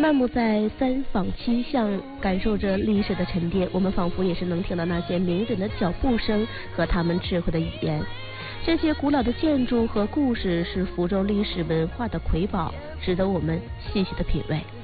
漫步在三坊七巷，感受着历史的沉淀，我们仿佛也是能听到那些名人的脚步声和他们智慧的语言。这些古老的建筑和故事是福州历史文化的瑰宝，值得我们细细的品味。